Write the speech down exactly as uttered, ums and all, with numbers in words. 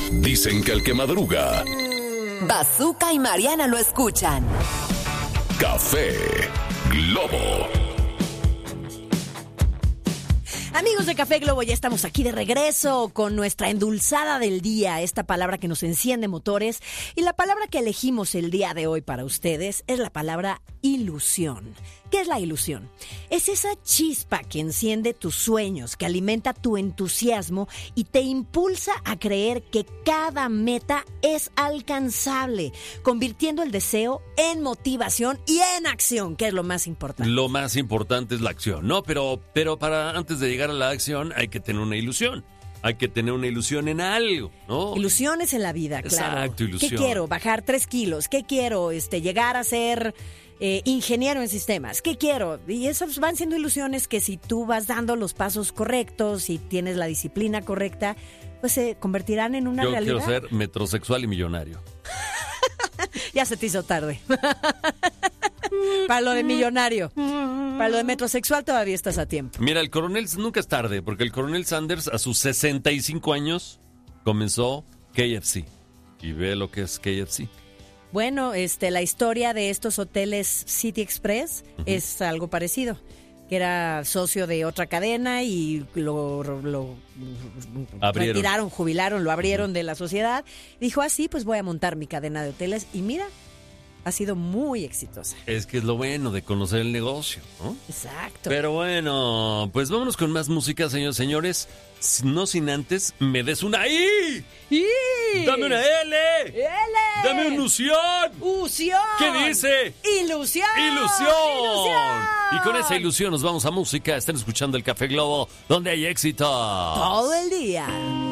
Dicen que el que madruga... Bazooka y Mariana lo escuchan. Café Globo. Amigos de Café Globo, ya estamos aquí de regreso con nuestra endulzada del día, esta palabra que nos enciende motores. Y la palabra que elegimos el día de hoy para ustedes es la palabra ilusión. ¿Qué es la ilusión? Es esa chispa que enciende tus sueños, que alimenta tu entusiasmo y te impulsa a creer que cada meta es alcanzable, convirtiendo el deseo en motivación y en acción, que es lo más importante. Lo más importante es la acción, ¿no? Pero, pero para antes de llegar a la acción hay que tener una ilusión. Hay que tener una ilusión en algo, ¿no? Ilusiones en la vida, claro. Exacto, ilusión. ¿Qué quiero? Bajar tres kilos. ¿Qué quiero? Este, llegar a ser eh, ingeniero en sistemas. ¿Qué quiero? Y esas van siendo ilusiones que si tú vas dando los pasos correctos y tienes la disciplina correcta, pues se convertirán en una Yo realidad. Yo quiero ser metrosexual y millonario. Ya se te hizo tarde. Para lo de millonario. Para lo de metrosexual todavía estás a tiempo. Mira, el coronel nunca es tarde, porque el coronel Sanders a sus sesenta y cinco años comenzó K F C. Y ve lo que es K F C. Bueno, este, la historia de estos hoteles City Express uh-huh. es algo parecido. Que era socio de otra cadena y lo, lo abrieron. retiraron, jubilaron, lo abrieron uh-huh. de la sociedad. Dijo, ah, sí, pues voy a montar mi cadena de hoteles. Y mira, ha sido muy exitosa. Es que es lo bueno de conocer el negocio, ¿no? Exacto. Pero bueno, pues vámonos con más música, señores, señores. No sin antes, me des una I. I. Dame una L. L. Dame una Ución. Ución. ¿Qué dice? Ilusión. Ilusión. Ilusión. Y con esa ilusión nos vamos a música. Están escuchando el Café Globo, donde hay éxito. Todo el día.